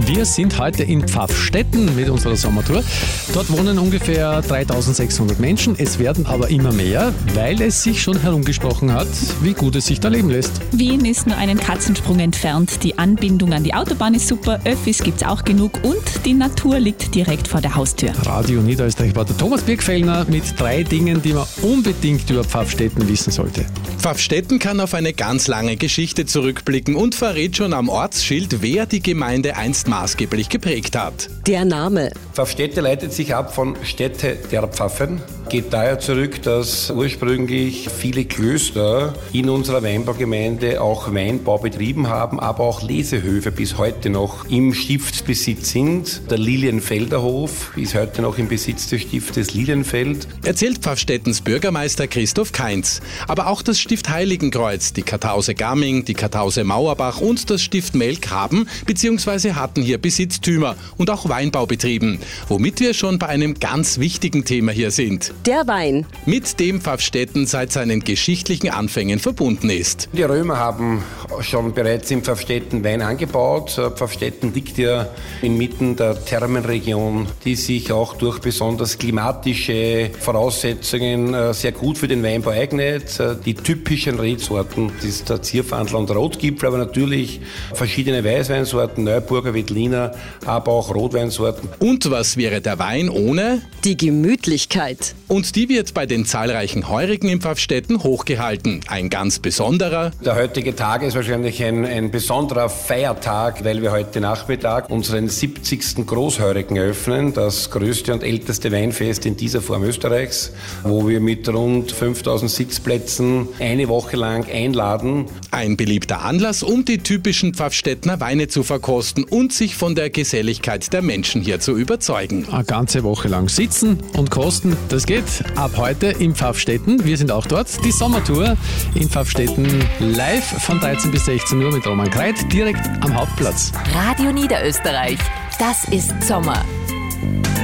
Wir sind heute in Pfaffstätten mit unserer Sommertour. Dort wohnen ungefähr 3600 Menschen. Es werden aber immer mehr, weil es sich schon herumgesprochen hat, wie gut es sich da leben lässt. Wien ist nur einen Katzensprung entfernt. Die Anbindung an die Autobahn ist super, Öffis gibt's auch genug und die Natur liegt direkt vor der Haustür. Radio Niederösterreich-Reporter Thomas Birkfellner mit 3 Dingen, die man unbedingt über Pfaffstätten wissen sollte. Pfaffstätten kann auf eine ganz lange Geschichte zurückblicken und verrät schon am Ortsschild, wer die Gemeinde einst maßgeblich geprägt hat. Der Name. Pfaffstätte leitet sich ab von Stätte der Pfaffen. Geht daher zurück, dass ursprünglich viele Klöster in unserer Weinbaugemeinde auch Weinbau betrieben haben, aber auch Lesehöfe bis heute noch im Stiftsbesitz sind. Der Lilienfelder Hof ist heute noch im Besitz des Stiftes Lilienfeld. Erzählt Pfaffstättens Bürgermeister Christoph Kainz. Aber auch das Stift Heiligenkreuz, die Kartause Gamming, die Kartause Mauerbach und das Stift Melk haben bzw. hatten hier Besitztümer und auch Weinbau betrieben, womit wir schon bei einem ganz wichtigen Thema hier sind. Der Wein. Mit dem Pfaffstätten seit seinen geschichtlichen Anfängen verbunden ist. Die Römer haben schon bereits in Pfaffstätten Wein angebaut. Pfaffstätten liegt ja inmitten der Thermenregion, die sich auch durch besonders klimatische Voraussetzungen sehr gut für den Weinbau eignet. Die typischen Rebsorten ist der Zierfandel und Rotgipfel, aber natürlich verschiedene Weißweinsorten, Neuburger, Veltliner, aber auch Rotweinsorten. Und was wäre der Wein ohne? Die Gemütlichkeit. Und die wird bei den zahlreichen Heurigen in Pfaffstätten hochgehalten. Ein ganz besonderer. Der heutige Tag ist wahrscheinlich ein besonderer Feiertag, weil wir heute Nachmittag unseren 70. Großheurigen eröffnen, das größte und älteste Weinfest in dieser Form Österreichs, wo wir mit rund 5000 Sitzplätzen eine Woche lang einladen. Ein beliebter Anlass, um die typischen Pfaffstädtner Weine zu verkosten und sich von der Geselligkeit der Menschen hier zu überzeugen. Eine ganze Woche lang sitzen und kosten, das geht ab heute in Pfaffstätten. Wir sind auch dort. Die Sommertour in Pfaffstätten live von 13 bis 16 Uhr mit Roman Kreit, direkt am Hauptplatz. Radio Niederösterreich, das ist Sommer.